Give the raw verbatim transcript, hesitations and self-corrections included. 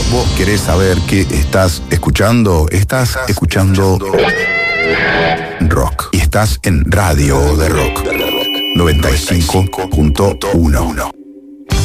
vos querés saber qué estás escuchando, estás, estás escuchando, escuchando rock. Y estás en Radio de Rock noventa y cinco punto uno.